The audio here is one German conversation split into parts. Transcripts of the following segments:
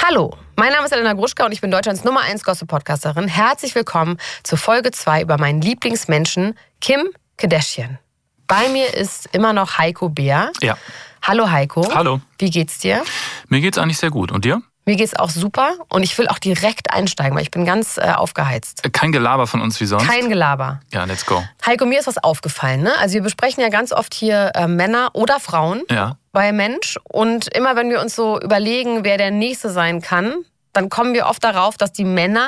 Hallo, mein Name ist Elena Gruschka und ich bin Deutschlands Nummer 1 Gossip-Podcasterin. Herzlich willkommen zur Folge 2 über meinen Lieblingsmenschen, Kim Kardashian. Bei mir ist immer noch Heiko Beer. Ja. Hallo Heiko. Hallo. Wie geht's dir? Mir geht's eigentlich sehr gut. Und dir? Mir geht's auch super und ich will auch direkt einsteigen, weil ich bin ganz aufgeheizt. Kein Gelaber von uns wie sonst? Kein Gelaber. Ja, let's go. Heiko, mir ist was aufgefallen, ne? Also wir besprechen ja ganz oft hier Männer oder Frauen bei Mensch. Und immer wenn wir uns so überlegen, wer der Nächste sein kann, dann kommen wir oft darauf, dass die Männer,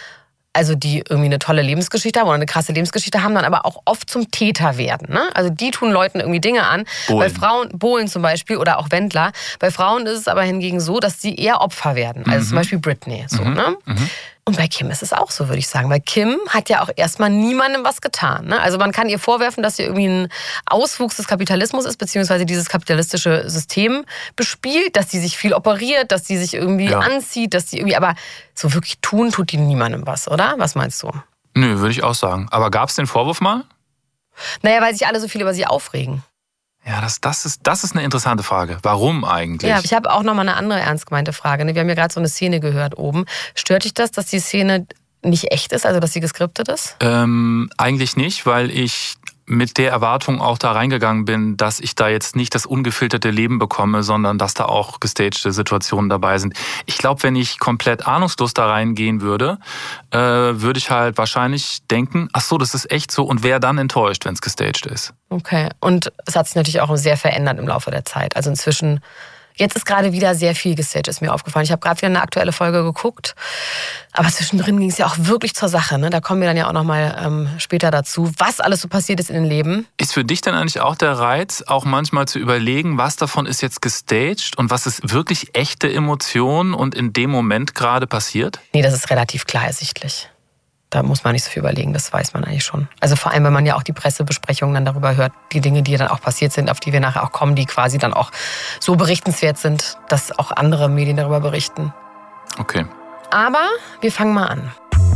also die irgendwie eine tolle Lebensgeschichte haben oder eine krasse Lebensgeschichte haben, dann aber auch oft zum Täter werden. Ne? Also die tun Leuten irgendwie Dinge an. Bei Frauen, Bohlen zum Beispiel oder auch Wendler. Bei Frauen ist es aber hingegen so, dass sie eher Opfer werden. Also zum Beispiel Britney. So, ne? Und bei Kim ist es auch so, würde ich sagen. Weil Kim hat ja auch erstmal niemandem was getan. Ne? Also man kann ihr vorwerfen, dass sie irgendwie ein Auswuchs des Kapitalismus ist, beziehungsweise dieses kapitalistische System bespielt, dass sie sich viel operiert, dass sie sich irgendwie anzieht, dass sie irgendwie, aber so wirklich tut die niemandem was, oder? Was meinst du? Nö, würde ich auch sagen. Aber gab es den Vorwurf mal? Naja, weil sich alle so viel über sie aufregen. Ja, das ist eine interessante Frage. Warum eigentlich? Ja, ich habe auch noch mal eine andere ernst gemeinte Frage. Wir haben ja gerade so eine Szene gehört oben. Stört dich das, dass die Szene nicht echt ist, also dass sie geskriptet ist? Eigentlich nicht, weil ich mit der Erwartung auch da reingegangen bin, dass ich da jetzt nicht das ungefilterte Leben bekomme, sondern dass da auch gestagte Situationen dabei sind. Ich glaube, wenn ich komplett ahnungslos da reingehen würde, würde ich halt wahrscheinlich denken, ach so, das ist echt so, und wäre dann enttäuscht, wenn es gestaged ist. Okay, und es hat sich natürlich auch sehr verändert im Laufe der Zeit. Also inzwischen, jetzt ist gerade wieder sehr viel gestaged, ist mir aufgefallen. Ich habe gerade wieder eine aktuelle Folge geguckt, aber zwischendrin ging es ja auch wirklich zur Sache. Ne? Da kommen wir dann ja auch noch mal später dazu, was alles so passiert ist in den Leben. Ist für dich dann eigentlich auch der Reiz, auch manchmal zu überlegen, was davon ist jetzt gestaged und was ist wirklich echte Emotion und in dem Moment gerade passiert? Nee, das ist relativ klar ersichtlich. Da muss man nicht so viel überlegen, das weiß man eigentlich schon. Also vor allem, wenn man ja auch die Pressebesprechungen dann darüber hört, die Dinge, die dann auch passiert sind, auf die wir nachher auch kommen, die quasi dann auch so berichtenswert sind, dass auch andere Medien darüber berichten. Okay. Aber wir fangen mal an.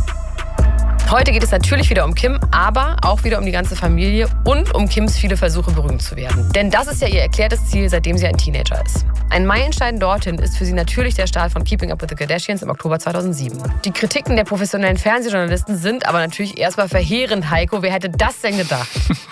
Heute geht es natürlich wieder um Kim, aber auch wieder um die ganze Familie und um Kims viele Versuche, berühmt zu werden. Denn das ist ja ihr erklärtes Ziel, seitdem sie ein Teenager ist. Ein Meilenstein dorthin ist für sie natürlich der Start von Keeping Up with the Kardashians im Oktober 2007. Die Kritiken der professionellen Fernsehjournalisten sind aber natürlich erstmal verheerend, Heiko. Wer hätte das denn gedacht?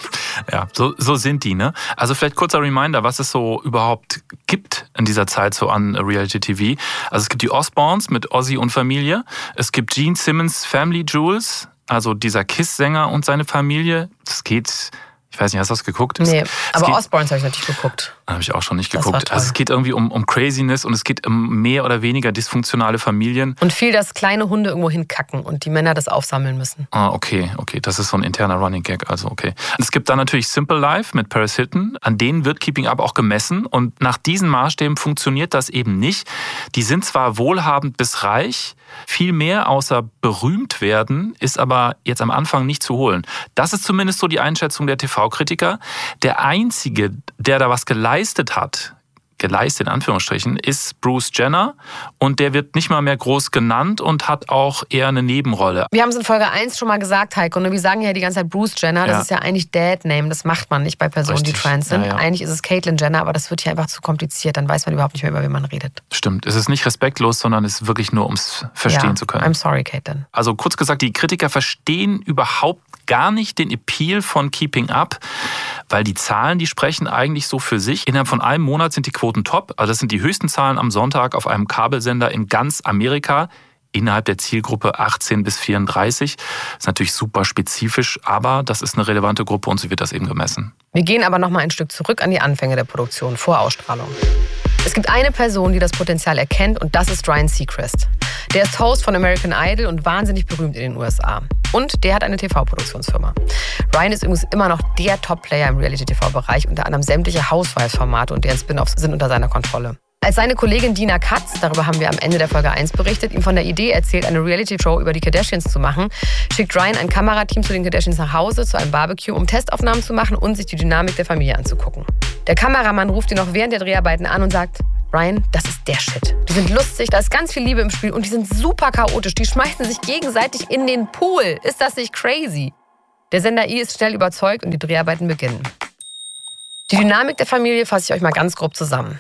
Ja, so sind die, ne? Also vielleicht kurzer Reminder, was es so überhaupt gibt in dieser Zeit so an Reality-TV. Also es gibt die Osbournes mit Ozzy und Familie. Es gibt Gene Simmons' Family Jewels, also dieser Kiss-Sänger und seine Familie. Das geht, ich weiß nicht, hast du das geguckt? Nee, aber Osbournes habe ich natürlich geguckt. Habe ich auch schon nicht geguckt. Also es geht irgendwie um Craziness und es geht um mehr oder weniger dysfunktionale Familien. Und viel, dass kleine Hunde irgendwo hinkacken und die Männer das aufsammeln müssen. Ah, okay. Das ist so ein interner Running Gag, also okay. Es gibt dann natürlich Simple Life mit Paris Hilton. An denen wird Keeping Up auch gemessen und nach diesen Maßstäben funktioniert das eben nicht. Die sind zwar wohlhabend bis reich, viel mehr außer berühmt werden ist aber jetzt am Anfang nicht zu holen. Das ist zumindest so die Einschätzung der TV-Kritiker. Der Einzige, der da was geleistet hat, in Anführungsstrichen, ist Bruce Jenner und der wird nicht mal mehr groß genannt und hat auch eher eine Nebenrolle. Wir haben es in Folge 1 schon mal gesagt, Heiko, und wir sagen ja die ganze Zeit Bruce Jenner, das ist ja eigentlich Dad-Name, das macht man nicht bei Personen, richtig, die trans sind. Ja. Eigentlich ist es Caitlyn Jenner, aber das wird hier einfach zu kompliziert, dann weiß man überhaupt nicht mehr, über wen man redet. Stimmt, es ist nicht respektlos, sondern es ist wirklich nur, um es verstehen zu können. I'm sorry, Caitlyn. Also kurz gesagt, die Kritiker verstehen überhaupt gar nicht den Appeal von Keeping Up, weil die Zahlen, die sprechen eigentlich so für sich. Innerhalb von einem Monat sind die Quoten top. Also das sind die höchsten Zahlen am Sonntag auf einem Kabelsender in ganz Amerika. Innerhalb der Zielgruppe 18 bis 34. Das ist natürlich super spezifisch, aber das ist eine relevante Gruppe und so wird das eben gemessen. Wir gehen aber noch mal ein Stück zurück an die Anfänge der Produktion vor Ausstrahlung. Es gibt eine Person, die das Potenzial erkennt und das ist Ryan Seacrest. Der ist Host von American Idol und wahnsinnig berühmt in den USA. Und der hat eine TV-Produktionsfirma. Ryan ist übrigens immer noch der Top-Player im Reality-TV-Bereich, unter anderem sämtliche Housewives-Formate und deren Spin-offs sind unter seiner Kontrolle. Als seine Kollegin Dina Katz, darüber haben wir am Ende der Folge 1 berichtet, ihm von der Idee erzählt, eine Reality-Show über die Kardashians zu machen, schickt Ryan ein Kamerateam zu den Kardashians nach Hause, zu einem Barbecue, um Testaufnahmen zu machen und sich die Dynamik der Familie anzugucken. Der Kameramann ruft ihn noch während der Dreharbeiten an und sagt, Ryan, das ist der Shit. Die sind lustig, da ist ganz viel Liebe im Spiel und die sind super chaotisch. Die schmeißen sich gegenseitig in den Pool. Ist das nicht crazy? Der Sender E ist schnell überzeugt und die Dreharbeiten beginnen. Die Dynamik der Familie fasse ich euch mal ganz grob zusammen.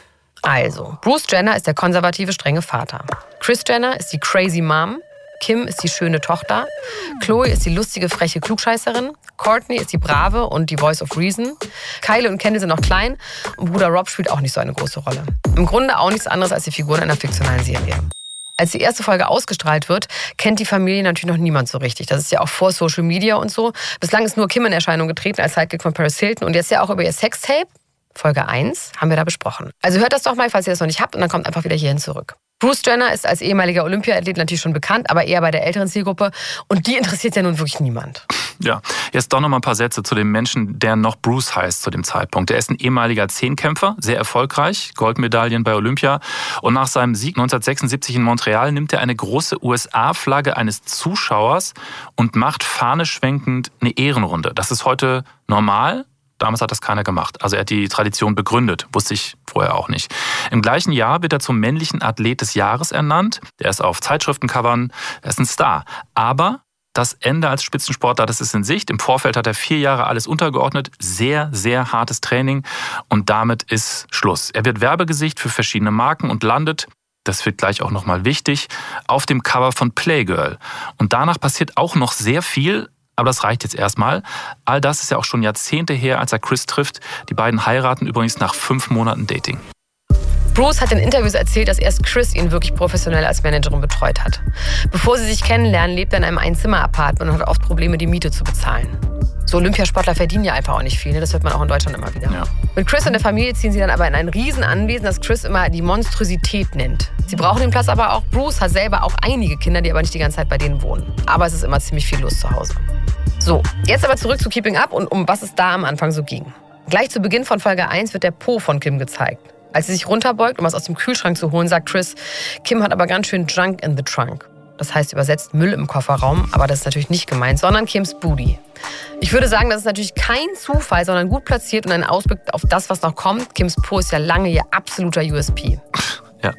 Also, Bruce Jenner ist der konservative, strenge Vater. Kris Jenner ist die crazy Mom. Kim ist die schöne Tochter. Khloe ist die lustige, freche Klugscheißerin. Kourtney ist die brave und die Voice of Reason. Kylie und Kendall sind noch klein und Bruder Rob spielt auch nicht so eine große Rolle. Im Grunde auch nichts anderes als die Figuren einer fiktionalen Serie. Als die erste Folge ausgestrahlt wird, kennt die Familie natürlich noch niemand so richtig. Das ist ja auch vor Social Media und so. Bislang ist nur Kim in Erscheinung getreten als Sidekick von Paris Hilton und jetzt ja auch über ihr Sextape. Folge 1 haben wir da besprochen. Also hört das doch mal, falls ihr das noch nicht habt und dann kommt einfach wieder hierhin zurück. Bruce Jenner ist als ehemaliger Olympiaathlet natürlich schon bekannt, aber eher bei der älteren Zielgruppe. Und die interessiert ja nun wirklich niemand. Ja, jetzt doch noch mal ein paar Sätze zu dem Menschen, der noch Bruce heißt zu dem Zeitpunkt. Er ist ein ehemaliger Zehnkämpfer, sehr erfolgreich, Goldmedaillen bei Olympia. Und nach seinem Sieg 1976 in Montreal nimmt er eine große USA-Flagge eines Zuschauers und macht fahneschwenkend eine Ehrenrunde. Das ist heute normal. Damals hat das keiner gemacht. Also er hat die Tradition begründet, wusste ich vorher auch nicht. Im gleichen Jahr wird er zum männlichen Athlet des Jahres ernannt. Er ist auf Zeitschriftencovern, er ist ein Star. Aber das Ende als Spitzensportler, das ist in Sicht. Im Vorfeld hat er 4 Jahre alles untergeordnet. Sehr, sehr hartes Training. Und damit ist Schluss. Er wird Werbegesicht für verschiedene Marken und landet, das wird gleich auch nochmal wichtig, auf dem Cover von Playgirl. Und danach passiert auch noch sehr viel. Aber das reicht jetzt erstmal. All das ist ja auch schon Jahrzehnte her, als er Kris trifft. Die beiden heiraten übrigens nach 5 Monaten Dating. Bruce hat in Interviews erzählt, dass erst Kris ihn wirklich professionell als Managerin betreut hat. Bevor sie sich kennenlernen, lebt er in einem Einzimmer-Apartment und hat oft Probleme, die Miete zu bezahlen. So Olympiasportler verdienen ja einfach auch nicht viel, ne? Das hört man auch in Deutschland immer wieder. Ja. Mit Kris und der Familie ziehen sie dann aber in ein Riesenanwesen, das Kris immer die Monstrosität nennt. Sie brauchen den Platz aber auch. Bruce hat selber auch einige Kinder, die aber nicht die ganze Zeit bei denen wohnen. Aber es ist immer ziemlich viel los zu Hause. So, jetzt aber zurück zu Keeping Up und um was es da am Anfang so ging. Gleich zu Beginn von Folge 1 wird der Po von Kim gezeigt. Als sie sich runterbeugt, um was aus dem Kühlschrank zu holen, sagt Kris, Kim hat aber ganz schön Junk in the Trunk. Das heißt übersetzt Müll im Kofferraum, aber das ist natürlich nicht gemeint, sondern Kims Booty. Ich würde sagen, das ist natürlich kein Zufall, sondern gut platziert und ein Ausblick auf das, was noch kommt. Kims Po ist ja lange ihr absoluter USP. Ja.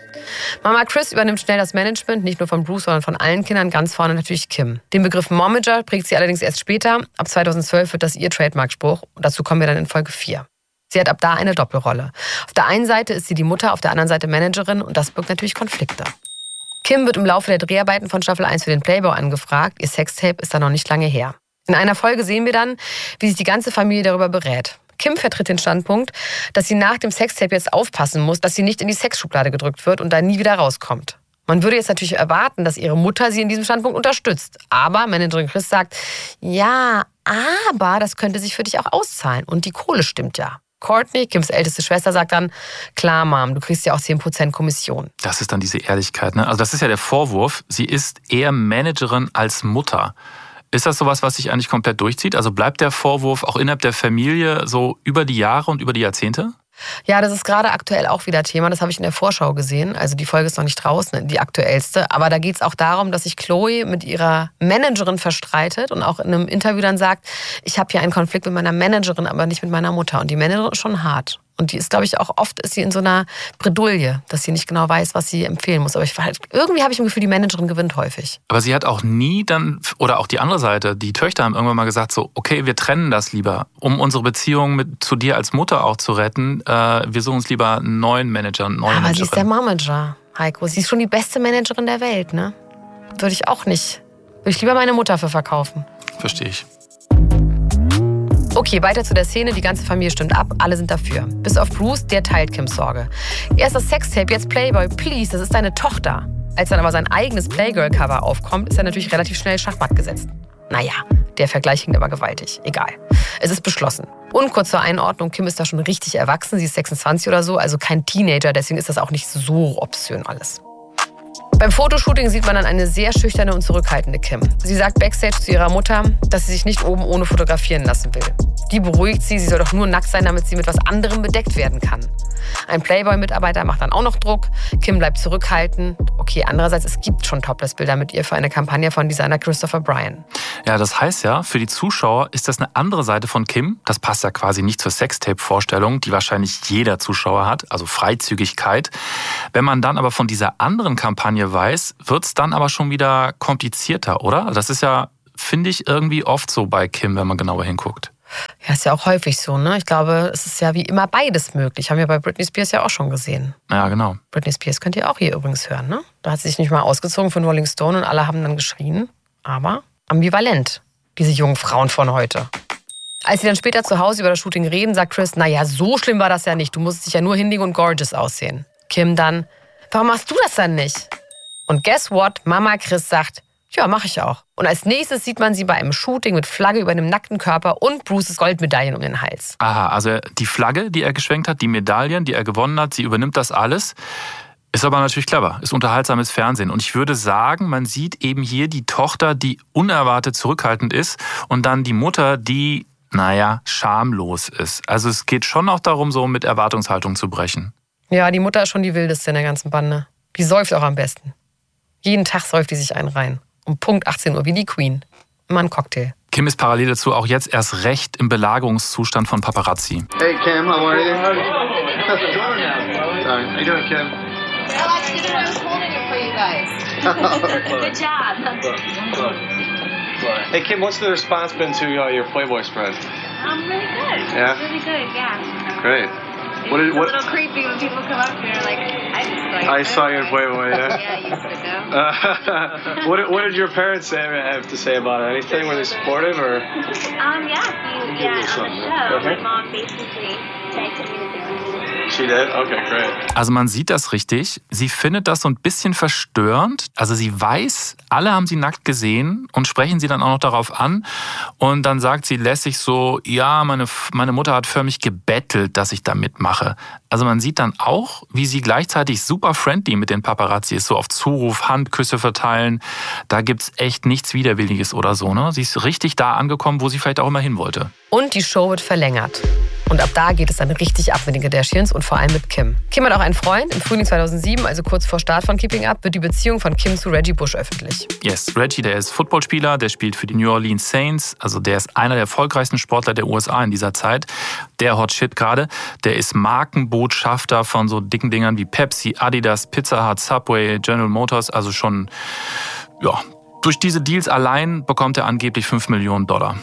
Mama Kris übernimmt schnell das Management, nicht nur von Bruce, sondern von allen Kindern, ganz vorne natürlich Kim. Den Begriff Momager prägt sie allerdings erst später. Ab 2012 wird das ihr Trademark-Spruch und dazu kommen wir dann in Folge 4. Sie hat ab da eine Doppelrolle. Auf der einen Seite ist sie die Mutter, auf der anderen Seite Managerin und das birgt natürlich Konflikte. Kim wird im Laufe der Dreharbeiten von Staffel 1 für den Playboy angefragt. Ihr Sextape ist da noch nicht lange her. In einer Folge sehen wir dann, wie sich die ganze Familie darüber berät. Kim vertritt den Standpunkt, dass sie nach dem Sextape jetzt aufpassen muss, dass sie nicht in die Sexschublade gedrückt wird und da nie wieder rauskommt. Man würde jetzt natürlich erwarten, dass ihre Mutter sie in diesem Standpunkt unterstützt. Aber Managerin Kris sagt, ja, aber das könnte sich für dich auch auszahlen. Und die Kohle stimmt ja. Kourtney, Kims älteste Schwester, sagt dann, klar, Mom, du kriegst ja auch 10% Kommission. Das ist dann diese Ehrlichkeit, ne? Also das ist ja der Vorwurf, sie ist eher Managerin als Mutter. Ist das sowas, was sich eigentlich komplett durchzieht? Also bleibt der Vorwurf auch innerhalb der Familie so über die Jahre und über die Jahrzehnte? Ja, das ist gerade aktuell auch wieder Thema. Das habe ich in der Vorschau gesehen. Also die Folge ist noch nicht draußen, die aktuellste. Aber da geht es auch darum, dass sich Khloe mit ihrer Managerin verstreitet und auch in einem Interview dann sagt, ich habe hier einen Konflikt mit meiner Managerin, aber nicht mit meiner Mutter. Und die Managerin ist schon hart. Und die ist, glaube ich, auch oft ist sie in so einer Bredouille, dass sie nicht genau weiß, was sie empfehlen muss. Aber irgendwie habe ich im Gefühl, die Managerin gewinnt häufig. Aber sie hat auch nie dann, oder auch die andere Seite, die Töchter haben irgendwann mal gesagt, so, okay, wir trennen das lieber, um unsere Beziehung zu dir als Mutter auch zu retten. Wir suchen uns lieber einen neuen Manager, eine neue Managerin. Aber sie ist der Momager, Heiko. Sie ist schon die beste Managerin der Welt, ne? Würde ich auch nicht. Würde ich lieber meine Mutter für verkaufen. Verstehe ich. Okay, weiter zu der Szene. Die ganze Familie stimmt ab. Alle sind dafür. Bis auf Bruce, der teilt Kims Sorge. Erst das Sextape, jetzt Playboy. Please, das ist deine Tochter. Als dann aber sein eigenes Playgirl-Cover aufkommt, ist er natürlich relativ schnell Schachmatt gesetzt. Naja, der Vergleich hinkt aber gewaltig. Egal. Es ist beschlossen. Und kurz zur Einordnung, Kim ist da schon richtig erwachsen. Sie ist 26 oder so, also kein Teenager. Deswegen ist das auch nicht so obszön alles. Beim Fotoshooting sieht man dann eine sehr schüchterne und zurückhaltende Kim. Sie sagt backstage zu ihrer Mutter, dass sie sich nicht oben ohne fotografieren lassen will. Die beruhigt sie soll doch nur nackt sein, damit sie mit was anderem bedeckt werden kann. Ein Playboy-Mitarbeiter macht dann auch noch Druck. Kim bleibt zurückhaltend. Okay, andererseits, es gibt schon Topless-Bilder mit ihr für eine Kampagne von Designer Christopher Bryan. Ja, das heißt ja, für die Zuschauer ist das eine andere Seite von Kim. Das passt ja quasi nicht zur Sextape-Vorstellung, die wahrscheinlich jeder Zuschauer hat, also Freizügigkeit. Wenn man dann aber von dieser anderen Kampagne weiß, wird es dann aber schon wieder komplizierter, oder? Das ist ja, finde ich, irgendwie oft so bei Kim, wenn man genauer hinguckt. Ja, ist ja auch häufig so, ne? Ich glaube, es ist ja wie immer beides möglich. Haben wir bei Britney Spears ja auch schon gesehen. Ja, genau. Britney Spears könnt ihr auch hier übrigens hören, ne? Da hat sie sich nicht mal ausgezogen von Rolling Stone und alle haben dann geschrien. Aber ambivalent, diese jungen Frauen von heute. Als sie dann später zu Hause über das Shooting reden, sagt Kris, naja, so schlimm war das ja nicht. Du musstest dich ja nur hinlegen und gorgeous aussehen. Kim dann, warum machst du das dann nicht? Und guess what? Mama Kris sagt, ja, mache ich auch. Und als nächstes sieht man sie bei einem Shooting mit Flagge über einem nackten Körper und Bruces Goldmedaillen um den Hals. Aha, also die Flagge, die er geschwenkt hat, die Medaillen, die er gewonnen hat, sie übernimmt das alles. Ist aber natürlich clever, ist unterhaltsames Fernsehen. Und ich würde sagen, man sieht eben hier die Tochter, die unerwartet zurückhaltend ist und dann die Mutter, die, schamlos ist. Also es geht schon auch darum, so mit Erwartungshaltung zu brechen. Ja, die Mutter ist schon die wildeste in der ganzen Bande. Die säuft auch am besten. Jeden Tag säuft die sich einen rein. Um Punkt 18 Uhr, wie die Queen. Immer ein Cocktail. Kim ist parallel dazu auch jetzt erst recht im Belagerungszustand von Paparazzi. Hey Kim, how are you? Sorry, how you doing, Kim? I was holding it for you guys. Good job. Hey Kim, what's the response been to your Playboy spread? Really good. Yeah? Really good, yeah. Great. It's a little creepy when people come up here like, I saw your Playboy, yeah? Yeah, you could go. What did your parents have to say about it? Anything? Were they supportive or? On the show, my mom basically said to me that they were. She did? Okay, great. Also man sieht das richtig. Sie findet das so ein bisschen verstörend. Also sie weiß, alle haben sie nackt gesehen und sprechen sie dann auch noch darauf an. Und dann sagt sie lässig so, ja, meine Mutter hat förmlich gebettelt, dass ich da mitmache. Also man sieht dann auch, wie sie gleichzeitig super friendly mit den Paparazzi ist. So auf Zuruf, Handküsse verteilen. Da gibt's echt nichts Widerwilliges oder so, ne? Sie ist richtig da angekommen, wo sie vielleicht auch immer hin wollte. Und die Show wird verlängert. Und ab da geht es dann richtig ab mit den Kardashians und vor allem mit Kim. Kim hat auch einen Freund. Im Frühling 2007, also kurz vor Start von Keeping Up, wird die Beziehung von Kim zu Reggie Bush öffentlich. Yes, Reggie, der ist Footballspieler, der spielt für die New Orleans Saints. Also der ist einer der erfolgreichsten Sportler der USA in dieser Zeit. Der Hot Shit gerade. Der ist Markenbotschafter von so dicken Dingern wie Pepsi, Adidas, Pizza Hut, Subway, General Motors. Also schon, ja, durch diese Deals allein bekommt er angeblich $5 Millionen.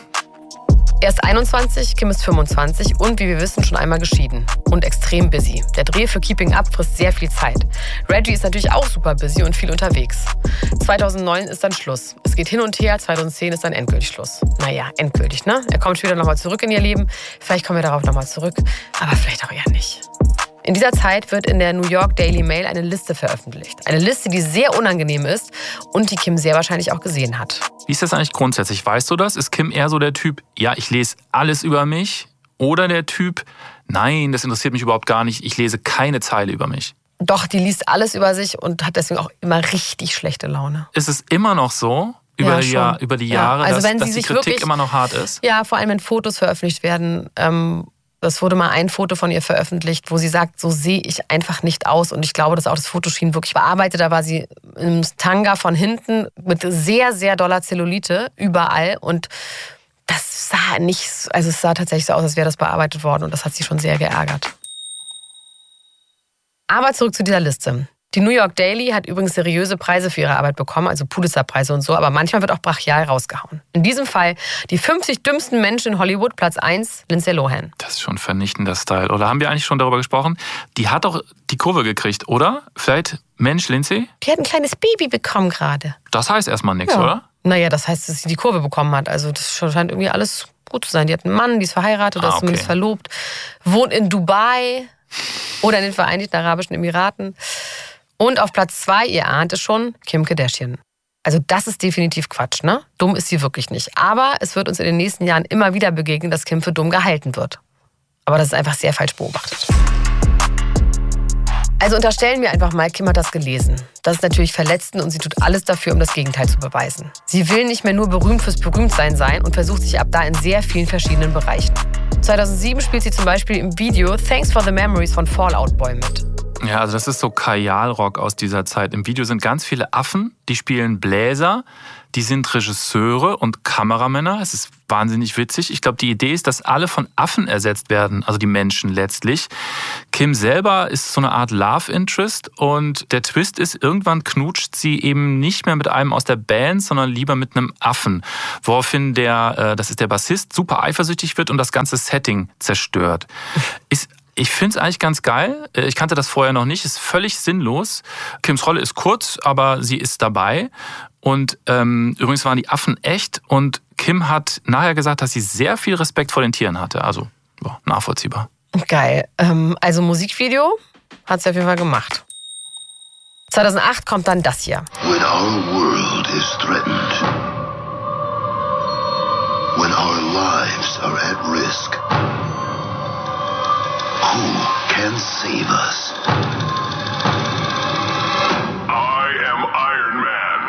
Er ist 21, Kim ist 25 und wie wir wissen schon einmal geschieden und extrem busy. Der Dreh für Keeping Up frisst sehr viel Zeit. Reggie ist natürlich auch super busy und viel unterwegs. 2009 ist dann Schluss. Es geht hin und her, 2010 ist dann endgültig Schluss. Naja, endgültig, ne? Er kommt später nochmal zurück in ihr Leben. Vielleicht kommen wir darauf nochmal zurück, aber vielleicht auch eher nicht. In dieser Zeit wird in der New York Daily Mail eine Liste veröffentlicht. Eine Liste, die sehr unangenehm ist und die Kim sehr wahrscheinlich auch gesehen hat. Wie ist das eigentlich grundsätzlich? Weißt du das? Ist Kim eher so der Typ, ja, ich lese alles über mich? Oder der Typ, nein, das interessiert mich überhaupt gar nicht, ich lese keine Zeile über mich? Doch, die liest alles über sich und hat deswegen auch immer richtig schlechte Laune. Ist es immer noch so? Über die Jahre, also wenn dass sie die sich Kritik wirklich, immer noch hart ist? Ja, vor allem wenn Fotos veröffentlicht werden. Es wurde mal ein Foto von ihr veröffentlicht, wo sie sagt, so sehe ich einfach nicht aus. Und ich glaube, dass auch das Foto schien wirklich bearbeitet. Da war sie im Tanga von hinten mit sehr, sehr doller Zellulite überall. Und das sah nicht, also es sah tatsächlich so aus, als wäre das bearbeitet worden. Und das hat sie schon sehr geärgert. Aber zurück zu dieser Liste. Die New York Daily hat übrigens seriöse Preise für ihre Arbeit bekommen, also Pulitzer-Preise und so, aber manchmal wird auch brachial rausgehauen. In diesem Fall die 50 dümmsten Menschen in Hollywood, Platz 1, Lindsay Lohan. Das ist schon vernichtender Style. Oder haben wir eigentlich schon darüber gesprochen? Die hat doch die Kurve gekriegt, oder? Vielleicht, Mensch, Lindsay? Die hat ein kleines Baby bekommen gerade. Das heißt erstmal nichts, ja. Oder? Naja, das heißt, dass sie die Kurve bekommen hat. Also das scheint irgendwie alles gut zu sein. Die hat einen Mann, die ist verheiratet, ist zumindest verlobt, wohnt in Dubai oder in den Vereinigten Arabischen Emiraten. Und auf Platz 2, ihr ahnt es schon, Kim Kardashian. Also das ist definitiv Quatsch, ne? Dumm ist sie wirklich nicht. Aber es wird uns in den nächsten Jahren immer wieder begegnen, dass Kim für dumm gehalten wird. Aber das ist einfach sehr falsch beobachtet. Also unterstellen wir einfach mal, Kim hat das gelesen. Das ist natürlich verletzend und sie tut alles dafür, um das Gegenteil zu beweisen. Sie will nicht mehr nur berühmt fürs Berühmtsein sein und versucht sich ab da in sehr vielen verschiedenen Bereichen. 2007 spielt sie zum Beispiel im Video Thanks for the Memories von Fall Out Boy mit. Ja, also das ist so Kajal-Rock aus dieser Zeit. Im Video sind ganz viele Affen, die spielen Bläser, die sind Regisseure und Kameramänner. Es ist wahnsinnig witzig. Ich glaube, die Idee ist, dass alle von Affen ersetzt werden, also die Menschen letztlich. Kim selber ist so eine Art Love Interest und der Twist ist, irgendwann knutscht sie eben nicht mehr mit einem aus der Band, sondern lieber mit einem Affen. Woraufhin das ist der Bassist, super eifersüchtig wird und das ganze Setting zerstört. Ich finde es eigentlich ganz geil. Ich kannte das vorher noch nicht. Ist völlig sinnlos. Kims Rolle ist kurz, aber sie ist dabei. Und übrigens waren die Affen echt. Und Kim hat nachher gesagt, dass sie sehr viel Respekt vor den Tieren hatte. Also nachvollziehbar. Geil. Also Musikvideo hat sie auf jeden Fall gemacht. 2008 kommt dann das hier. When our world is threatened, when our lives are at risk, who can save us? I am Iron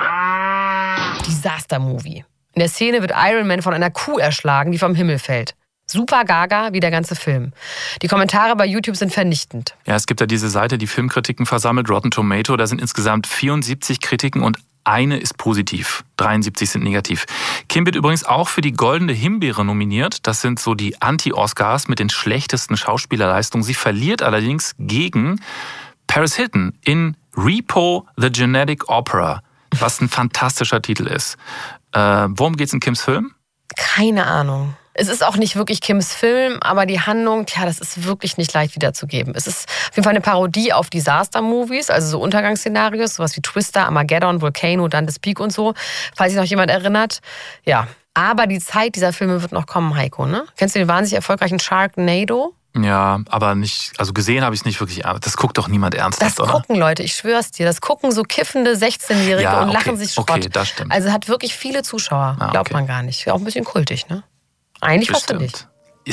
Man. Disaster-Movie. In der Szene wird Iron Man von einer Kuh erschlagen, die vom Himmel fällt. Super gaga wie der ganze Film. Die Kommentare bei YouTube sind vernichtend. Ja, es gibt ja diese Seite, die Filmkritiken versammelt, Rotten Tomato. Da sind insgesamt 74 Kritiken und eine ist positiv. 73 sind negativ. Kim wird übrigens auch für die Goldene Himbeere nominiert. Das sind so die Anti-Oscars mit den schlechtesten Schauspielerleistungen. Sie verliert allerdings gegen Paris Hilton in Repo the Genetic Opera, was ein fantastischer Titel ist. Worum geht's in Kims Film? Keine Ahnung. Es ist auch nicht wirklich Kims Film, aber die Handlung, das ist wirklich nicht leicht wiederzugeben. Es ist auf jeden Fall eine Parodie auf Disaster-Movies, also so Untergangsszenarios, sowas wie Twister, Armageddon, Volcano, Dante's Peak und so, falls sich noch jemand erinnert. Ja, aber die Zeit dieser Filme wird noch kommen, Heiko, ne? Kennst du den wahnsinnig erfolgreichen Sharknado? Ja, aber nicht, also gesehen habe ich es nicht wirklich. Das guckt doch niemand ernsthaft, oder? Das gucken Leute, ich schwör's dir. Das gucken so kiffende 16-Jährige und lachen sich Schrott. Okay, das stimmt. Also hat wirklich viele Zuschauer, glaubt man gar nicht. Auch ein bisschen kultig, ne? Eigentlich was für dich. Ja,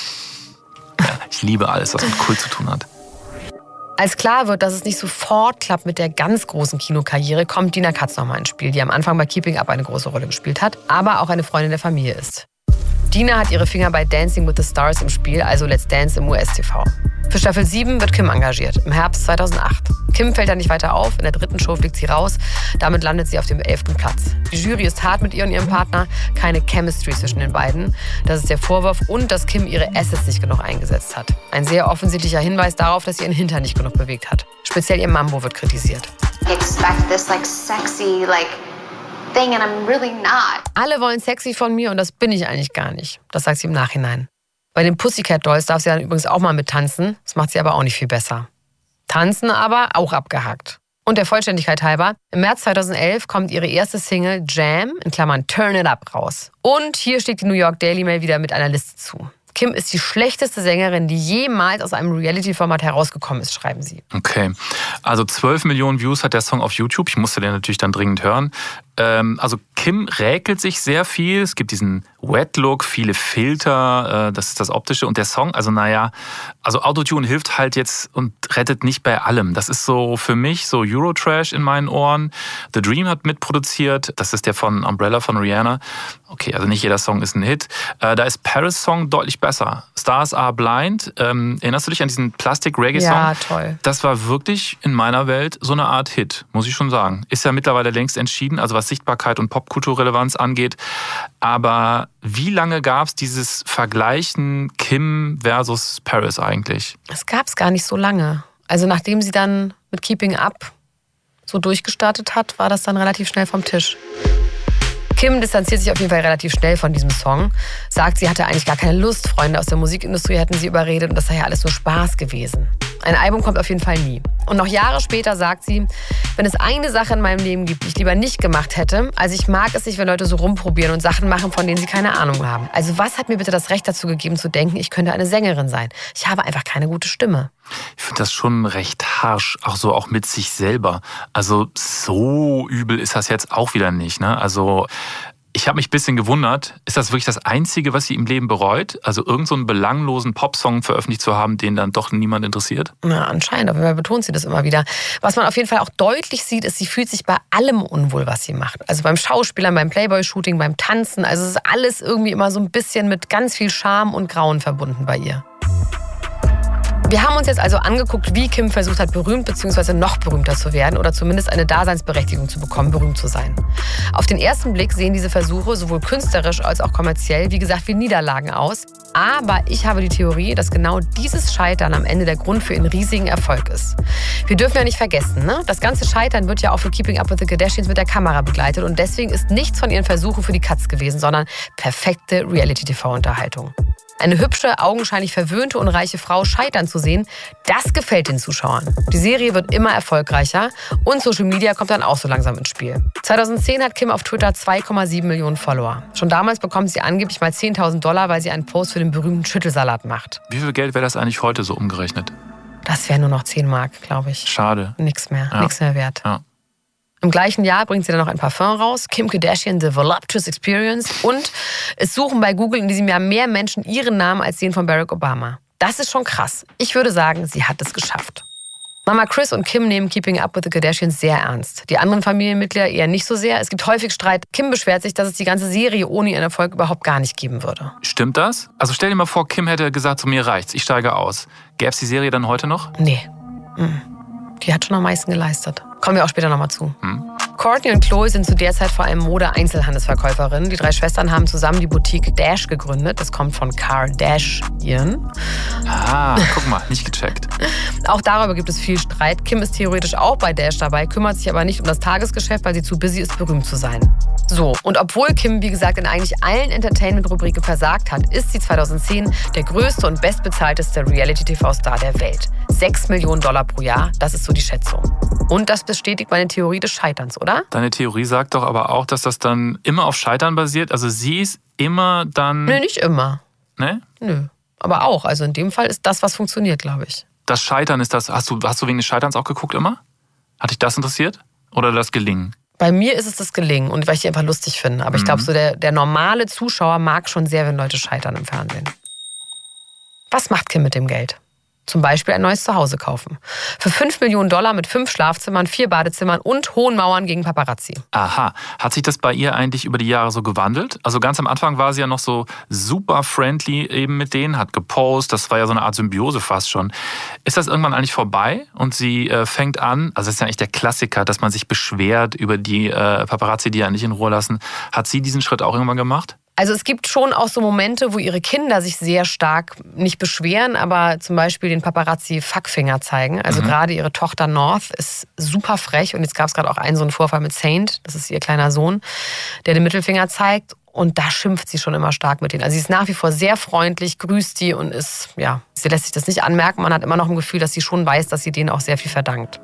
ich liebe alles, was mit Kult zu tun hat. Als klar wird, dass es nicht sofort klappt mit der ganz großen Kinokarriere, kommt Dina Katz nochmal ins Spiel, die am Anfang bei Keeping Up eine große Rolle gespielt hat, aber auch eine Freundin der Familie ist. Dina hat ihre Finger bei Dancing with the Stars im Spiel, also Let's Dance im US-TV. Für Staffel 7 wird Kim engagiert, im Herbst 2008. Kim fällt dann nicht weiter auf, in der 3. Show fliegt sie raus, damit landet sie auf dem 11. Platz. Die Jury ist hart mit ihr und ihrem Partner, keine Chemistry zwischen den beiden. Das ist der Vorwurf und dass Kim ihre Assets nicht genug eingesetzt hat. Ein sehr offensichtlicher Hinweis darauf, dass sie ihren Hintern nicht genug bewegt hat. Speziell ihr Mambo wird kritisiert. I expect this sexy thing and I'm really not. Alle wollen sexy von mir und das bin ich eigentlich gar nicht. Das sagt sie im Nachhinein. Bei den Pussycat Dolls darf sie dann übrigens auch mal mittanzen. Das macht sie aber auch nicht viel besser. Tanzen aber auch abgehakt. Und der Vollständigkeit halber, im März 2011 kommt ihre erste Single Jam, in Klammern Turn It Up, raus. Und hier schlägt die New York Daily Mail wieder mit einer Liste zu. Kim ist die schlechteste Sängerin, die jemals aus einem Reality-Format herausgekommen ist, schreiben sie. Okay, also 12 Millionen Views hat der Song auf YouTube. Ich musste den natürlich dann dringend hören. Also Kim räkelt sich sehr viel. Es gibt diesen Wet-Look, viele Filter, das ist das Optische. Und der Song, also Autotune hilft halt jetzt und rettet nicht bei allem. Das ist so für mich so Eurotrash in meinen Ohren. The Dream hat mitproduziert. Das ist der von Umbrella von Rihanna. Okay, also nicht jeder Song ist ein Hit. Da ist Paris' Song deutlich besser. Stars Are Blind. Erinnerst du dich an diesen Plastic-Reggae-Song? Ja, toll. Das war wirklich in meiner Welt so eine Art Hit, muss ich schon sagen. Ist ja mittlerweile längst entschieden, also was Sichtbarkeit und Popkulturrelevanz angeht. Aber wie lange gab es dieses Vergleichen Kim versus Paris eigentlich? Das gab es gar nicht so lange. Also nachdem sie dann mit Keeping Up so durchgestartet hat, war das dann relativ schnell vom Tisch. Kim distanziert sich auf jeden Fall relativ schnell von diesem Song, sagt, sie hatte eigentlich gar keine Lust, Freunde aus der Musikindustrie hätten sie überredet und das sei ja alles nur Spaß gewesen. Ein Album kommt auf jeden Fall nie. Und noch Jahre später sagt sie, wenn es eine Sache in meinem Leben gibt, die ich lieber nicht gemacht hätte, also ich mag es nicht, wenn Leute so rumprobieren und Sachen machen, von denen sie keine Ahnung haben. Also was hat mir bitte das Recht dazu gegeben, zu denken, ich könnte eine Sängerin sein? Ich habe einfach keine gute Stimme. Ich finde das schon recht harsch, auch mit sich selber. Also so übel ist das jetzt auch wieder nicht, ne? Also ich habe mich ein bisschen gewundert, ist das wirklich das Einzige, was sie im Leben bereut? Also irgend so einen belanglosen Popsong veröffentlicht zu haben, den dann doch niemand interessiert? Na, anscheinend, auf jeden Fall betont sie das immer wieder. Was man auf jeden Fall auch deutlich sieht, ist, sie fühlt sich bei allem unwohl, was sie macht. Also beim Schauspielern, beim Playboy-Shooting, beim Tanzen. Also es ist alles irgendwie immer so ein bisschen mit ganz viel Scham und Grauen verbunden bei ihr. Wir haben uns jetzt also angeguckt, wie Kim versucht hat, berühmt bzw. noch berühmter zu werden oder zumindest eine Daseinsberechtigung zu bekommen, berühmt zu sein. Auf den ersten Blick sehen diese Versuche sowohl künstlerisch als auch kommerziell, wie gesagt, wie Niederlagen aus. Aber ich habe die Theorie, dass genau dieses Scheitern am Ende der Grund für ihren riesigen Erfolg ist. Wir dürfen ja nicht vergessen, ne? Das ganze Scheitern wird ja auch für Keeping Up with the Kardashians mit der Kamera begleitet und deswegen ist nichts von ihren Versuchen für die Katz gewesen, sondern perfekte Reality-TV-Unterhaltung. Eine hübsche, augenscheinlich verwöhnte und reiche Frau scheitern zu sehen, das gefällt den Zuschauern. Die Serie wird immer erfolgreicher und Social Media kommt dann auch so langsam ins Spiel. 2010 hat Kim auf Twitter 2,7 Millionen Follower. Schon damals bekommt sie angeblich mal $10.000, weil sie einen Post für den berühmten Schüttelsalat macht. Wie viel Geld wäre das eigentlich heute so umgerechnet? Das wären nur noch 10 Mark, glaube ich. Schade. Nichts mehr wert. Ja. Im gleichen Jahr bringt sie dann noch ein Parfum raus, Kim Kardashian The Voluptuous Experience, und es suchen bei Google in diesem Jahr mehr Menschen ihren Namen als den von Barack Obama. Das ist schon krass. Ich würde sagen, sie hat es geschafft. Mama Kris und Kim nehmen Keeping Up with the Kardashians sehr ernst. Die anderen Familienmitglieder eher nicht so sehr. Es gibt häufig Streit. Kim beschwert sich, dass es die ganze Serie ohne ihren Erfolg überhaupt gar nicht geben würde. Stimmt das? Also stell dir mal vor, Kim hätte gesagt, zu mir reicht's, ich steige aus. Gäbe es die Serie dann heute noch? Nee. Die hat schon am meisten geleistet. Kommen wir auch später nochmal zu. Kourtney und Khloe sind zu der Zeit vor allem Mode-Einzelhandelsverkäuferinnen. Die 3 Schwestern haben zusammen die Boutique Dash gegründet. Das kommt von Kardashian. Ah, guck mal, nicht gecheckt. Auch darüber gibt es viel Streit. Kim ist theoretisch auch bei Dash dabei, kümmert sich aber nicht um das Tagesgeschäft, weil sie zu busy ist, berühmt zu sein. So, und obwohl Kim, wie gesagt, in eigentlich allen Entertainment-Rubriken versagt hat, ist sie 2010 der größte und bestbezahlteste Reality-TV-Star der Welt. $6 Millionen pro Jahr, das ist so die Schätzung. Und das bestätigt meine Theorie des Scheiterns, oder? Deine Theorie sagt doch aber auch, dass das dann immer auf Scheitern basiert. Also sie ist immer dann... Nö, nicht immer. Ne? Nö, aber auch. Also in dem Fall ist das, was funktioniert, glaube ich. Das Scheitern ist das... Hast du wegen des Scheiterns auch geguckt immer? Hat dich das interessiert? Oder das Gelingen? Bei mir ist es das Gelingen und weil ich die einfach lustig finde. Aber ich glaube, so der normale Zuschauer mag schon sehr, wenn Leute scheitern im Fernsehen. Was macht Kim mit dem Geld? Zum Beispiel ein neues Zuhause kaufen. Für $5 Millionen mit 5 Schlafzimmern, 4 Badezimmern und hohen Mauern gegen Paparazzi. Aha. Hat sich das bei ihr eigentlich über die Jahre so gewandelt? Also ganz am Anfang war sie ja noch so super friendly eben mit denen, hat gepostet, das war ja so eine Art Symbiose fast schon. Ist das irgendwann eigentlich vorbei und sie fängt an, also das ist ja eigentlich der Klassiker, dass man sich beschwert über die Paparazzi, die ja nicht in Ruhe lassen. Hat sie diesen Schritt auch irgendwann gemacht? Also es gibt schon auch so Momente, wo ihre Kinder sich sehr stark nicht beschweren, aber zum Beispiel den Paparazzi Fuckfinger zeigen. Also gerade ihre Tochter North ist super frech und jetzt gab es gerade auch so einen Vorfall mit Saint, das ist ihr kleiner Sohn, der den Mittelfinger zeigt und da schimpft sie schon immer stark mit denen. Also sie ist nach wie vor sehr freundlich, grüßt die und sie lässt sich das nicht anmerken. Man hat immer noch ein Gefühl, dass sie schon weiß, dass sie denen auch sehr viel verdankt.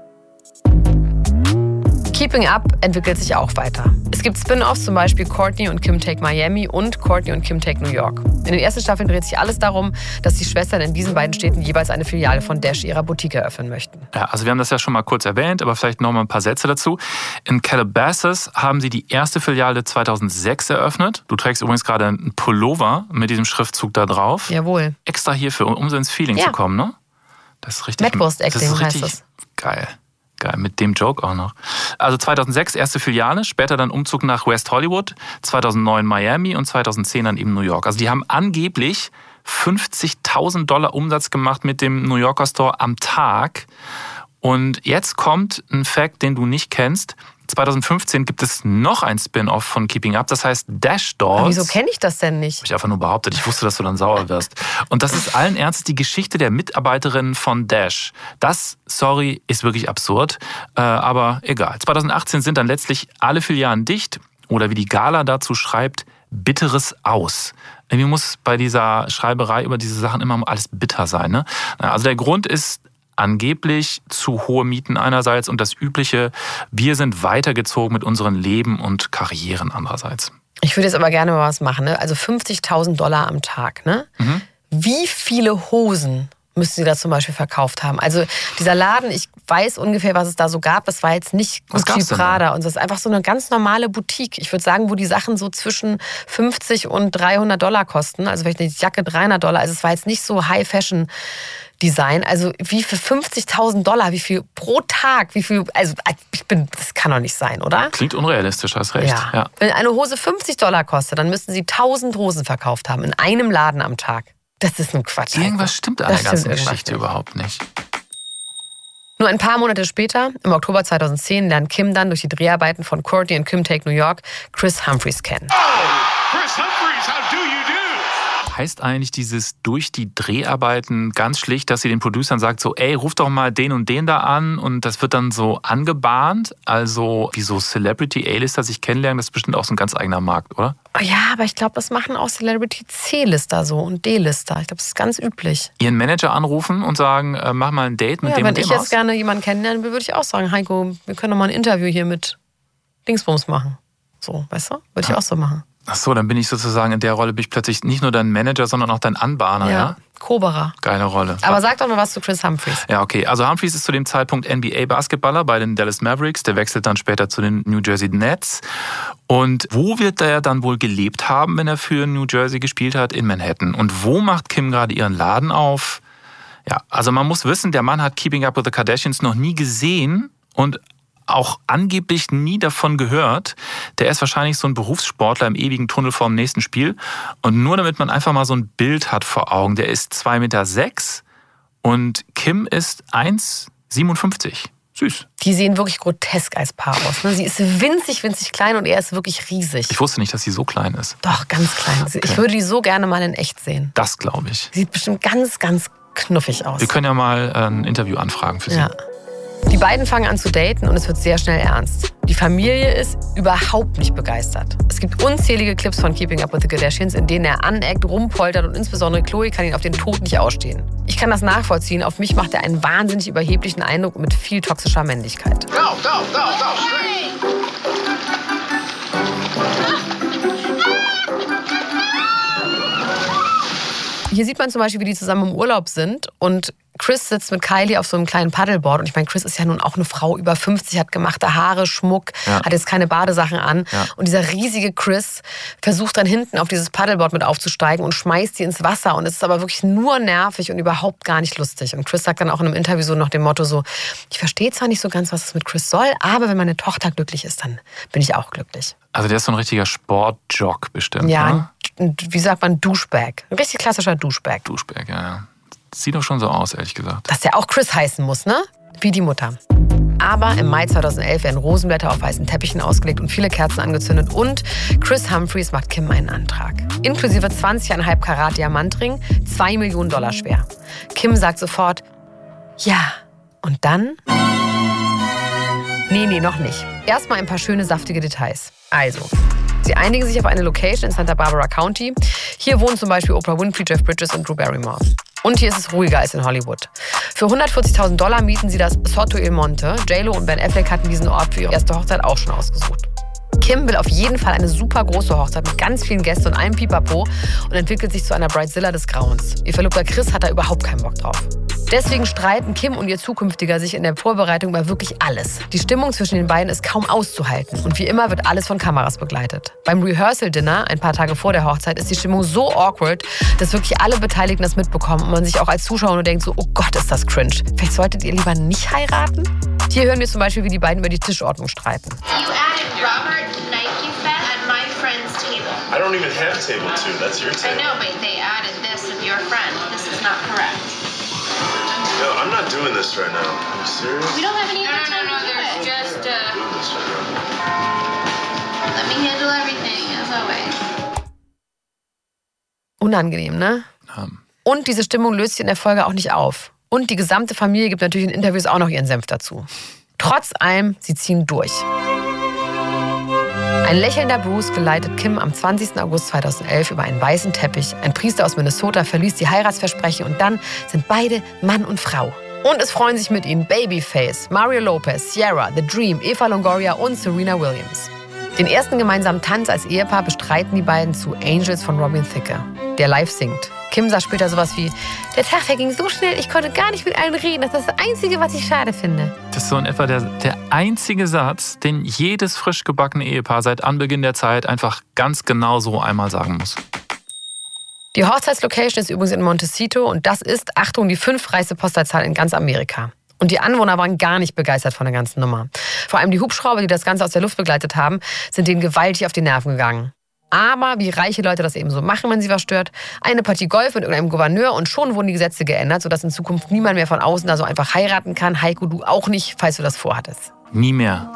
Keeping Up entwickelt sich auch weiter. Es gibt Spin-offs, zum Beispiel Kourtney und Kim Take Miami und Kourtney und Kim Take New York. In den ersten Staffeln dreht sich alles darum, dass die Schwestern in diesen beiden Städten jeweils eine Filiale von Dash ihrer Boutique eröffnen möchten. Ja, also wir haben das ja schon mal kurz erwähnt, aber vielleicht noch mal ein paar Sätze dazu. In Calabasas haben sie die erste Filiale 2006 eröffnet. Du trägst übrigens gerade einen Pullover mit diesem Schriftzug da drauf. Jawohl. Extra hierfür, um so ins Feeling zu kommen, ne? Das ist richtig. Metwurst-Acting heißt das. Geil. Geil, mit dem Joke auch noch. Also 2006 erste Filiale, später dann Umzug nach West Hollywood, 2009 Miami und 2010 dann eben New York. Also die haben angeblich $50.000 Umsatz gemacht mit dem New Yorker Store am Tag. Und jetzt kommt ein Fact, den du nicht kennst. 2015 gibt es noch ein Spin-off von Keeping Up, das heißt Dash Dolls. Aber wieso kenne ich das denn nicht? Habe ich einfach nur behauptet. Ich wusste, dass du dann sauer wirst. Und das ist allen Ernstes die Geschichte der Mitarbeiterinnen von Dash. Das, sorry, ist wirklich absurd, aber egal. 2018 sind dann letztlich alle Filialen dicht oder wie die Gala dazu schreibt, bitteres Aus. Irgendwie muss bei dieser Schreiberei über diese Sachen immer alles bitter sein, ne? Also der Grund ist angeblich zu hohe Mieten einerseits und das übliche, wir sind weitergezogen mit unseren Leben und Karrieren andererseits. Ich würde jetzt aber gerne mal was machen, ne? Also $50.000 am Tag, ne? Wie viele Hosen müssten Sie da zum Beispiel verkauft haben? Also dieser Laden, ich weiß ungefähr, was es da so gab. Das war jetzt nicht Gucci, Prada und das ist einfach so eine ganz normale Boutique. Ich würde sagen, wo die Sachen so zwischen $50 und $300 kosten. Also vielleicht eine Jacke $300. Also es war jetzt nicht so High-Fashion Design, also wie für $50.000, wie viel pro Tag, wie viel, also das kann doch nicht sein, oder? Klingt unrealistisch, hast recht. Ja. Wenn eine Hose $50 kostet, dann müssten Sie 1000 Hosen verkauft haben, in einem Laden am Tag. Das ist ein Quatsch. Irgendwas stimmt an der ganzen Geschichte überhaupt nicht. Nur ein paar Monate später, im Oktober 2010, lernt Kim dann durch die Dreharbeiten von Courtney and Kim Take New York Chris Humphries kennen. Chris Humphries, how do you do? Heißt eigentlich dieses durch die Dreharbeiten ganz schlicht, dass sie den Producern sagt, so, ey, ruf doch mal den und den da an und das wird dann so angebahnt? Also wie so Celebrity A-Lister sich kennenlernen, das ist bestimmt auch so ein ganz eigener Markt, oder? Ja, aber ich glaube, das machen auch Celebrity C-Lister so und D-Lister. Ich glaube, das ist ganz üblich. Ihren Manager anrufen und sagen, mach mal ein Date mit dem und dem Wenn ich jetzt gerne jemanden kennenlernen will, würde ich auch sagen, Heiko, wir können doch mal ein Interview hier mit Dingsbums machen. So, weißt du? Würde ich auch so machen. Ach so, dann bin ich sozusagen in der Rolle, bin ich plötzlich nicht nur dein Manager, sondern auch dein Anbahner, ja? Koberer. Geile Rolle. Aber sag doch mal was zu Chris Humphries. Ja, okay. Also Humphries ist zu dem Zeitpunkt NBA-Basketballer bei den Dallas Mavericks. Der wechselt dann später zu den New Jersey Nets. Und wo wird er dann wohl gelebt haben, wenn er für New Jersey gespielt hat? In Manhattan. Und wo macht Kim gerade ihren Laden auf? Ja, also man muss wissen, der Mann hat Keeping Up with the Kardashians noch nie gesehen und auch angeblich nie davon gehört. Der ist wahrscheinlich so ein Berufssportler im ewigen Tunnel vor dem nächsten Spiel. Und nur damit man einfach mal so ein Bild hat vor Augen, der ist 2,6 Meter und Kim ist 1,57. Süß. Die sehen wirklich grotesk als Paar aus. Ne? Sie ist winzig, winzig klein und er ist wirklich riesig. Ich wusste nicht, dass sie so klein ist. Doch, ganz klein. Okay. Ich würde die so gerne mal in echt sehen. Das glaube ich. Sieht bestimmt ganz, ganz knuffig aus. Wir können ja mal ein Interview anfragen für sie. Ja. Die beiden fangen an zu daten und es wird sehr schnell ernst. Die Familie ist überhaupt nicht begeistert. Es gibt unzählige Clips von Keeping Up with the Kardashians, in denen er aneckt, rumpoltert und insbesondere Chloe kann ihn auf den Tod nicht ausstehen. Ich kann das nachvollziehen. Auf mich macht er einen wahnsinnig überheblichen Eindruck mit viel toxischer Männlichkeit. Go, straight. Hier sieht man zum Beispiel, wie die zusammen im Urlaub sind und Chris sitzt mit Kylie auf so einem kleinen Paddleboard. Und ich meine, Chris ist ja nun auch eine Frau über 50, hat gemachte Haare, Schmuck, hat jetzt keine Badesachen an. Ja. Und dieser riesige Chris versucht dann hinten auf dieses Paddleboard mit aufzusteigen und schmeißt sie ins Wasser. Und es ist aber wirklich nur nervig und überhaupt gar nicht lustig. Und Chris sagt dann auch in einem Interview so nach dem Motto so, ich verstehe zwar nicht so ganz, was es mit Chris soll, aber wenn meine Tochter glücklich ist, dann bin ich auch glücklich. Also der ist so ein richtiger Sportjock bestimmt, ja, ne? Wie sagt man, Douchebag. Ein richtig klassischer Douchebag. Douchebag, ja. Sieht doch schon so aus, ehrlich gesagt. Dass der auch Chris heißen muss, ne? Wie die Mutter. Aber im Mai 2011 werden Rosenblätter auf weißen Teppichen ausgelegt und viele Kerzen angezündet. Und Chris Humphries macht Kim einen Antrag. Inklusive 20,5 Karat Diamantring, $2 Millionen schwer. Kim sagt sofort, ja. Und dann? Nee, noch nicht. Erstmal ein paar schöne, saftige Details. Also, sie einigen sich auf eine Location in Santa Barbara County. Hier wohnen zum Beispiel Oprah Winfrey, Jeff Bridges und Drew Barrymore. Und hier ist es ruhiger als in Hollywood. Für $140.000 mieten sie das Soto Il Monte. J.Lo und Ben Affleck hatten diesen Ort für ihre erste Hochzeit auch schon ausgesucht. Kim will auf jeden Fall eine super große Hochzeit mit ganz vielen Gästen und allem Pipapo und entwickelt sich zu einer Bridezilla des Grauens. Ihr Verlobter Chris hat da überhaupt keinen Bock drauf. Deswegen streiten Kim und ihr Zukünftiger sich in der Vorbereitung über wirklich alles. Die Stimmung zwischen den beiden ist kaum auszuhalten und wie immer wird alles von Kameras begleitet. Beim Rehearsal-Dinner, ein paar Tage vor der Hochzeit, ist die Stimmung so awkward, dass wirklich alle Beteiligten das mitbekommen und man sich auch als Zuschauer nur denkt so, oh Gott, ist das cringe. Vielleicht solltet ihr lieber nicht heiraten? Hier hören wir zum Beispiel, wie die beiden über die Tischordnung streiten. You added Robert Nike fat at my friend's table. I don't even have table 2. That's your I table. know, but they added this of your friend. This is not correct. No, I'm not doing this right now. Are you serious? We don't have any other time to do it. Just, I'm doing this right now. let me handle everything, as always. Unangenehm, ne? Und diese Stimmung löst sich in der Folge auch nicht auf. Und die gesamte Familie gibt natürlich in Interviews auch noch ihren Senf dazu. Trotz allem, sie ziehen durch. Ein lächelnder Bruce geleitet Kim am 20. August 2011 über einen weißen Teppich. Ein Priester aus Minnesota verließ die Heiratsversprechen und dann sind beide Mann und Frau. Und es freuen sich mit ihnen Babyface, Mario Lopez, Ciara, The Dream, Eva Longoria und Serena Williams. Den ersten gemeinsamen Tanz als Ehepaar bestreiten die beiden zu Angels von Robin Thicke, der live singt. Kim sagt später sowas wie, der Tag verging so schnell, ich konnte gar nicht mit allen reden. Das ist das Einzige, was ich schade finde. Das ist so in etwa der einzige Satz, den jedes frisch gebackene Ehepaar seit Anbeginn der Zeit einfach ganz genau so einmal sagen muss. Die Hochzeitslocation ist übrigens in Montecito und das ist, Achtung, die 5. reichste Postleitzahl in ganz Amerika. Und die Anwohner waren gar nicht begeistert von der ganzen Nummer. Vor allem die Hubschrauber, die das Ganze aus der Luft begleitet haben, sind denen gewaltig auf die Nerven gegangen. Aber wie reiche Leute das eben so machen, wenn sie was stört, eine Partie Golf mit irgendeinem Gouverneur und schon wurden die Gesetze geändert, sodass in Zukunft niemand mehr von außen da so einfach heiraten kann. Heiko, du auch nicht, falls du das vorhattest. Nie mehr.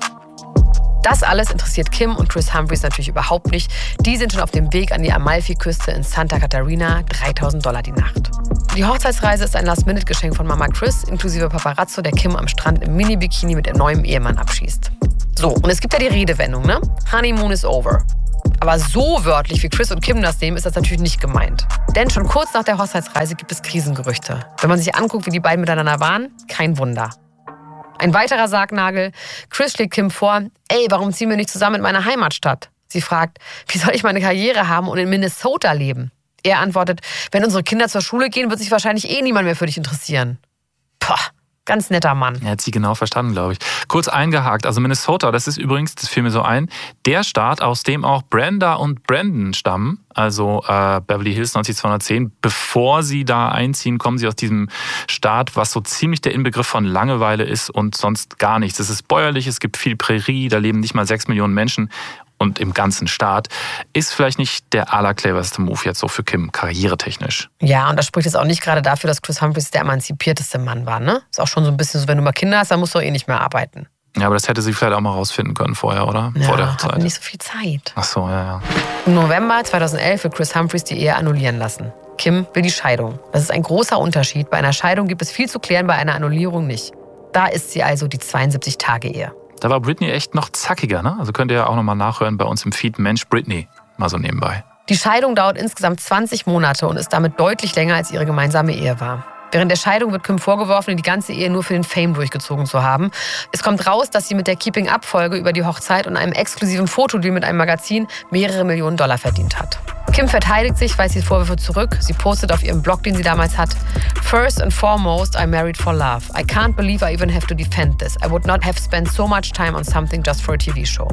Das alles interessiert Kim und Kris Humphries natürlich überhaupt nicht. Die sind schon auf dem Weg an die Amalfi-Küste in Santa Catarina, $3.000 die Nacht. Die Hochzeitsreise ist ein Last-Minute-Geschenk von Mama Kris, inklusive Paparazzo, der Kim am Strand im Mini-Bikini mit ihrem neuen Ehemann abschießt. So, und es gibt ja die Redewendung, ne? Honeymoon is over. Aber so wörtlich, wie Kris und Kim das nehmen, ist das natürlich nicht gemeint. Denn schon kurz nach der Hochzeitsreise gibt es Krisengerüchte. Wenn man sich anguckt, wie die beiden miteinander waren, kein Wunder. Ein weiterer Sargnagel. Kris schlägt Kim vor, ey, warum ziehen wir nicht zusammen in meine Heimatstadt? Sie fragt, wie soll ich meine Karriere haben und in Minnesota leben? Er antwortet, wenn unsere Kinder zur Schule gehen, wird sich wahrscheinlich niemand mehr für dich interessieren. Poh, ganz netter Mann. Er hat sie genau verstanden, glaube ich. Kurz eingehakt, also Minnesota, das ist übrigens, das fiel mir so ein, der Staat, aus dem auch Brenda und Brandon stammen, also Beverly Hills 90210. Bevor sie da einziehen, kommen sie aus diesem Staat, was so ziemlich der Inbegriff von Langeweile ist und sonst gar nichts. Es ist bäuerlich, es gibt viel Prärie, da leben nicht mal 6 Millionen Menschen. Und im ganzen Staat ist vielleicht nicht der allercleverste Move jetzt so für Kim, karrieretechnisch. Ja, und das spricht jetzt auch nicht gerade dafür, dass Kris Humphries der emanzipierteste Mann war, ne? Ist auch schon so ein bisschen so, wenn du mal Kinder hast, dann musst du nicht mehr arbeiten. Ja, aber das hätte sie vielleicht auch mal rausfinden können vorher, oder? Ja, vor der Hochzeit. Hat nicht so viel Zeit. Ach so, ja. Im November 2011 will Kris Humphries die Ehe annullieren lassen. Kim will die Scheidung. Das ist ein großer Unterschied. Bei einer Scheidung gibt es viel zu klären, bei einer Annullierung nicht. Da ist sie also die 72-Tage-Ehe. Da war Britney echt noch zackiger, ne? Also könnt ihr ja auch nochmal nachhören bei uns im Feed Mensch Britney. Mal so nebenbei. Die Scheidung dauert insgesamt 20 Monate und ist damit deutlich länger, als ihre gemeinsame Ehe war. Während der Scheidung wird Kim vorgeworfen, die ganze Ehe nur für den Fame durchgezogen zu haben. Es kommt raus, dass sie mit der Keeping-Up-Folge über die Hochzeit und einem exklusiven Fotodeal mit einem Magazin mehrere Millionen Dollar verdient hat. Kim verteidigt sich, weist die Vorwürfe zurück. Sie postet auf ihrem Blog, den sie damals hat, "First and foremost, I married for love. I can't believe I even have to defend this. I would not have spent so much time on something just for a TV show."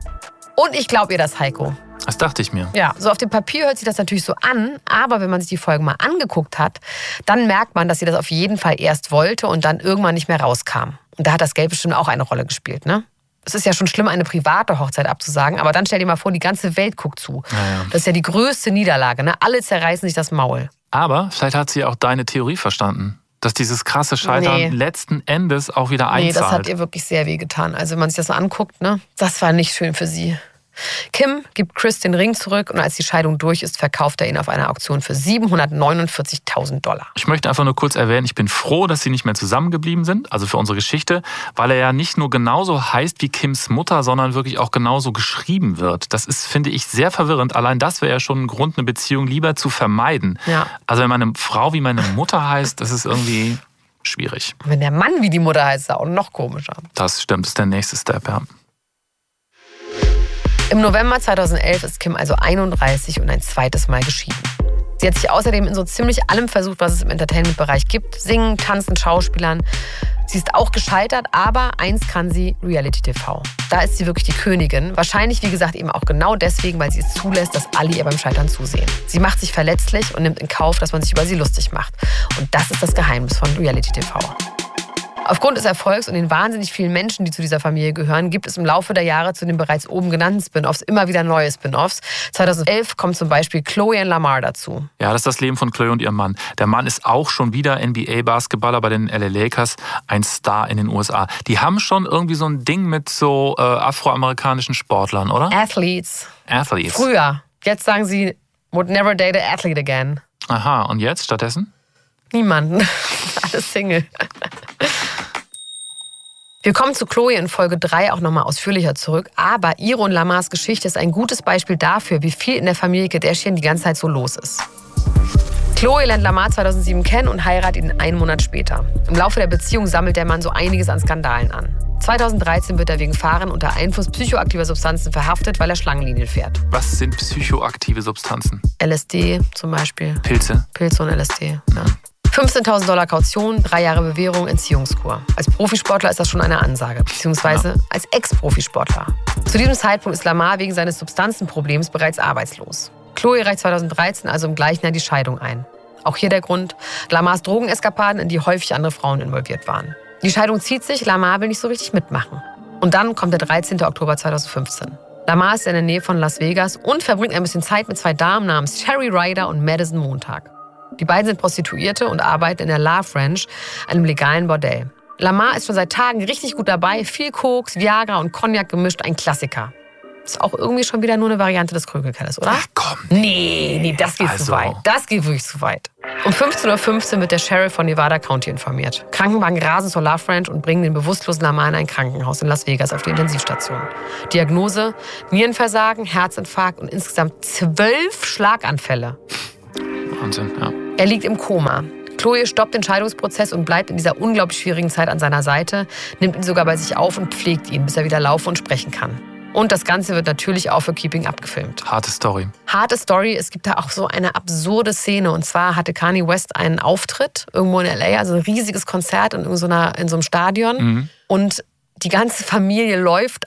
Und ich glaube ihr das, Heiko. Das dachte ich mir. Ja, so auf dem Papier hört sich das natürlich so an, aber wenn man sich die Folgen mal angeguckt hat, dann merkt man, dass sie das auf jeden Fall erst wollte und dann irgendwann nicht mehr rauskam. Und da hat das Geld bestimmt auch eine Rolle gespielt, ne? Es ist ja schon schlimm, eine private Hochzeit abzusagen, aber dann stell dir mal vor, die ganze Welt guckt zu. Ja. Das ist ja die größte Niederlage, ne? Alle zerreißen sich das Maul. Aber vielleicht hat sie auch deine Theorie verstanden, dass dieses krasse Scheitern letzten Endes auch wieder einzahlt. Nee, das hat ihr wirklich sehr wehgetan. Also wenn man sich das so anguckt, ne? Das war nicht schön für sie. Kim gibt Kris den Ring zurück und als die Scheidung durch ist, verkauft er ihn auf einer Auktion für $749.000. Ich möchte einfach nur kurz erwähnen, ich bin froh, dass sie nicht mehr zusammengeblieben sind, also für unsere Geschichte, weil er ja nicht nur genauso heißt wie Kims Mutter, sondern wirklich auch genauso geschrieben wird. Das ist, finde ich, sehr verwirrend. Allein das wäre ja schon ein Grund, eine Beziehung lieber zu vermeiden. Ja. Also wenn meine Frau wie meine Mutter heißt, das ist irgendwie schwierig. Wenn der Mann wie die Mutter heißt, ist auch noch komischer. Das stimmt, das ist der nächste Step, ja. Im November 2011 ist Kim also 31 und ein zweites Mal geschieden. Sie hat sich außerdem in so ziemlich allem versucht, was es im Entertainment-Bereich gibt. Singen, tanzen, Schauspielern. Sie ist auch gescheitert, aber eins kann sie, Reality-TV. Da ist sie wirklich die Königin. Wahrscheinlich, wie gesagt, eben auch genau deswegen, weil sie es zulässt, dass alle ihr beim Scheitern zusehen. Sie macht sich verletzlich und nimmt in Kauf, dass man sich über sie lustig macht. Und das ist das Geheimnis von Reality-TV. Aufgrund des Erfolgs und den wahnsinnig vielen Menschen, die zu dieser Familie gehören, gibt es im Laufe der Jahre zu den bereits oben genannten Spin-Offs immer wieder neue Spin-Offs. 2011 kommt zum Beispiel Chloe und Lamar dazu. Ja, das ist das Leben von Chloe und ihrem Mann. Der Mann ist auch schon wieder NBA-Basketballer bei den LA Lakers, ein Star in den USA. Die haben schon irgendwie so ein Ding mit so afroamerikanischen Sportlern, oder? Athletes. Früher. Jetzt sagen sie, would never date an athlete again. Aha, und jetzt stattdessen? Niemanden. Alles Single. Wir kommen zu Chloe in Folge 3 auch nochmal ausführlicher zurück, aber ihre und Lamars Geschichte ist ein gutes Beispiel dafür, wie viel in der Familie Kardashian die ganze Zeit so los ist. Chloe lernt Lamar 2007 kennen und heiratet ihn einen Monat später. Im Laufe der Beziehung sammelt der Mann so einiges an Skandalen an. 2013 wird er wegen Fahren unter Einfluss psychoaktiver Substanzen verhaftet, weil er Schlangenlinien fährt. Was sind psychoaktive Substanzen? LSD zum Beispiel. Pilze? Pilze und LSD, ja. $15.000 Kaution, 3 Jahre Bewährung, Entziehungskur. Als Profisportler ist das schon eine Ansage, beziehungsweise als Ex-Profisportler. Zu diesem Zeitpunkt ist Lamar wegen seines Substanzenproblems bereits arbeitslos. Chloe reicht 2013 also im gleichen Jahr die Scheidung ein. Auch hier der Grund, Lamars Drogeneskapaden, in die häufig andere Frauen involviert waren. Die Scheidung zieht sich, Lamar will nicht so richtig mitmachen. Und dann kommt der 13. Oktober 2015. Lamar ist in der Nähe von Las Vegas und verbringt ein bisschen Zeit mit 2 Damen namens Sherry Ryder und Madison Montag. Die beiden sind Prostituierte und arbeiten in der Love Ranch, einem legalen Bordell. Lamar ist schon seit Tagen richtig gut dabei, viel Koks, Viagra und Cognac gemischt, ein Klassiker. Ist auch irgendwie schon wieder nur eine Variante des Krügelkellers, oder? Ach komm. Nee, das geht zu weit. Das geht wirklich zu weit. Um 15:15 Uhr wird der Sheriff von Nevada County informiert. Krankenwagen rasen zur Love Ranch und bringen den bewusstlosen Lamar in ein Krankenhaus in Las Vegas auf die Intensivstation. Diagnose: Nierenversagen, Herzinfarkt und insgesamt 12 Schlaganfälle. Wahnsinn, ja. Er liegt im Koma. Chloe stoppt den Scheidungsprozess und bleibt in dieser unglaublich schwierigen Zeit an seiner Seite, nimmt ihn sogar bei sich auf und pflegt ihn, bis er wieder laufen und sprechen kann. Und das Ganze wird natürlich auch für Keeping Up gefilmt. Harte Story. Harte Story. Es gibt da auch so eine absurde Szene. Und zwar hatte Kanye West einen Auftritt irgendwo in L.A., also ein riesiges Konzert in so einem Stadion. Und die ganze Familie läuft